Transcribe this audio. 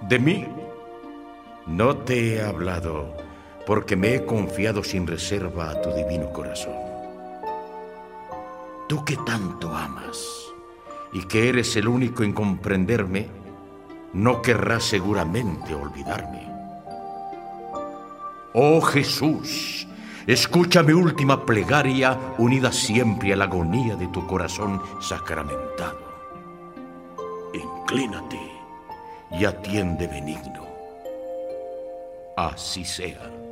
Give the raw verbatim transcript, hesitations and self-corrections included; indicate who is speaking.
Speaker 1: ¿De mí? No te he hablado porque me he confiado sin reserva a tu divino corazón. Tú que tanto amas y que eres el único en comprenderme, no querrás seguramente olvidarme. Oh Jesús, escucha mi última plegaria unida siempre a la agonía de tu corazón sacramentado. Inclínate y atiende benigno. Así sea.